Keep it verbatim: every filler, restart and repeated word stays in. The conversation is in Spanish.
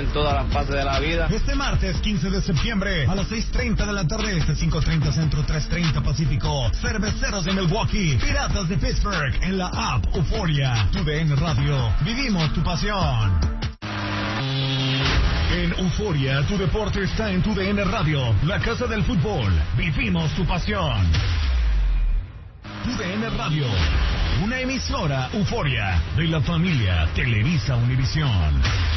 en todas las fases de la vida. Este martes quince de septiembre a las seis treinta de la tarde, este cinco treinta Centro, tres treinta Pacífico. Cerveceros de Milwaukee, Piratas de Pittsburgh en la app Euforia. Tu D N Radio, vivimos tu pasión. En Euforia, tu deporte está en tu D N Radio, la casa del fútbol. Vivimos tu pasión. Tu D N Radio, una emisora Euforia de la familia Televisa Univisión.